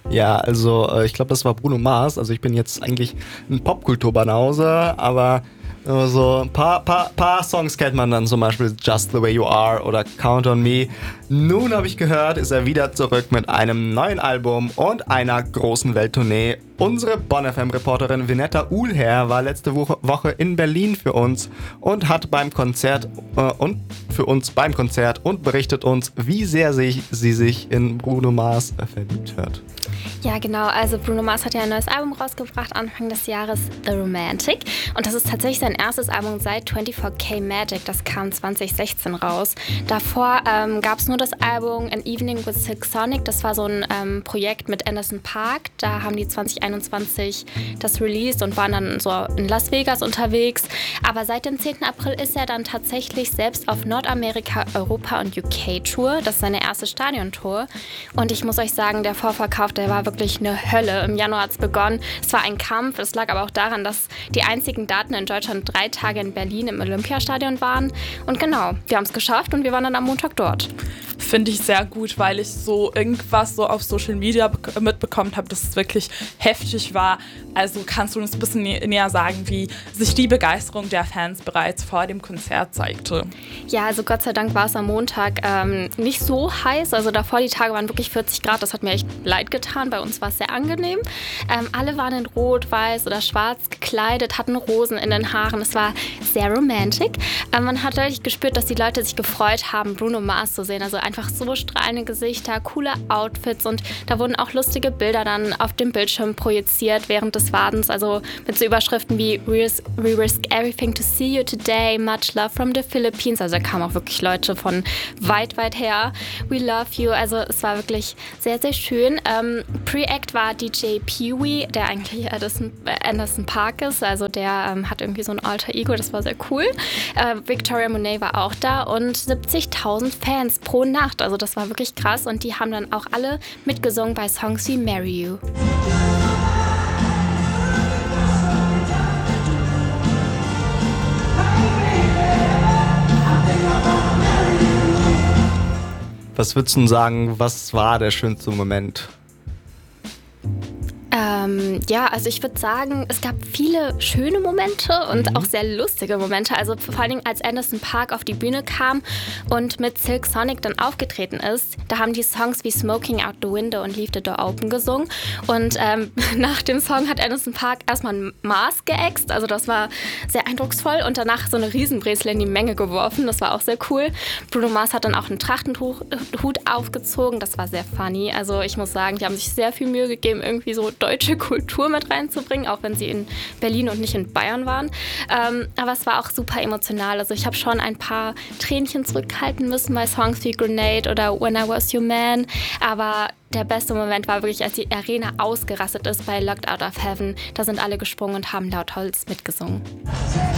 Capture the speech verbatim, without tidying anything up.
Ja, also äh, ich glaube, das war Bruno Mars. Also ich bin jetzt eigentlich ein Popkulturbanause, aber äh, so ein paar, paar, paar Songs kennt man dann, zum Beispiel Just the Way You Are oder Count on Me. Nun habe ich gehört, ist er wieder zurück mit einem neuen Album und einer großen Welttournee. Unsere Bonn F M-Reporterin Vinetta Uhlherr war letzte Woche, Woche in Berlin für uns und hat beim Konzert äh, und für uns beim Konzert und berichtet uns, wie sehr sich, sie sich in Bruno Mars äh, verliebt hat. Ja, genau. Also Bruno Mars hat ja ein neues Album rausgebracht, Anfang des Jahres, The Romantic. Und das ist tatsächlich sein erstes Album seit vierundzwanzig K Magic. Das kam zwanzig sechzehn raus. Davor ähm, gab es nur das Album An Evening with Silk Sonic. Das war so ein ähm, Projekt mit Anderson .Paak. Da haben die zwanzig einundzwanzig das released und waren dann so in Las Vegas unterwegs. Aber seit dem zehnten April ist er dann tatsächlich selbst auf Nordamerika, Europa und U K-Tour. Das ist seine erste Stadiontour. Und ich muss euch sagen, der Vorverkauf, der war wirklich eine Hölle. Im Januar hat es begonnen. Es war ein Kampf. Es lag aber auch daran, dass die einzigen Daten in Deutschland drei Tage in Berlin im Olympiastadion waren. Und genau, wir haben es geschafft und wir waren dann am Montag dort. Finde ich sehr gut, weil ich so irgendwas so auf Social Media be- mitbekommen habe, dass es wirklich heftig war. Also kannst du uns ein bisschen nä- näher sagen, wie sich die Begeisterung der Fans bereits vor dem Konzert zeigte? Ja, also Gott sei Dank war es am Montag ähm, nicht so heiß. Also davor die Tage waren wirklich vierzig Grad. Das hat mir echt leid getan. Bei uns war es sehr angenehm. Ähm, alle waren in Rot, Weiß oder Schwarz gekleidet, hatten Rosen in den Haaren. Es war sehr romantic. Ähm, man hat deutlich gespürt, dass die Leute sich gefreut haben, Bruno Mars zu sehen. Also einfach so strahlende Gesichter, coole Outfits und da wurden auch lustige Bilder dann auf dem Bildschirm projiziert während des Wartens. Also mit so Überschriften wie We risk, we risk everything to see you today, much love from the Philippines. Also da kamen auch wirklich Leute von weit, weit her. We love you. Also es war wirklich sehr, sehr schön. Ähm, Pre-Act war D J Pee-wee, der eigentlich Anderson, Anderson .Paak ist. Also der ähm, hat irgendwie so ein Alter Ego, das war sehr cool. Äh, Victoria Monet war auch da und siebzigtausend Fans pro Nacht. Also das war wirklich krass und die haben dann auch alle mitgesungen bei Songs wie Marry You. Was würdest du sagen, was war der schönste Moment? Ähm, ja, also ich würde sagen, es gab viele schöne Momente und mhm. auch sehr lustige Momente. Also vor allen Dingen, als Anderson .Paak auf die Bühne kam und mit Silk Sonic dann aufgetreten ist, da haben die Songs wie Smoking Out the Window und Leave the Door Open gesungen. Und ähm, nach dem Song hat Anderson .Paak erstmal ein Mars geäxt. Also das war sehr eindrucksvoll und danach so eine Riesenbrezel in die Menge geworfen. Das war auch sehr cool. Bruno Mars hat dann auch einen Trachtenhut aufgezogen. Das war sehr funny. Also ich muss sagen, die haben sich sehr viel Mühe gegeben, irgendwie so deutsche Kultur mit reinzubringen, auch wenn sie in Berlin und nicht in Bayern waren. Ähm, aber es war auch super emotional. Also ich habe schon ein paar Tränchen zurückhalten müssen bei Songs wie Grenade oder When I Was Your Man. Aber der beste Moment war wirklich, als die Arena ausgerastet ist bei Locked Out of Heaven. Da sind alle gesprungen und haben laut Holz mitgesungen.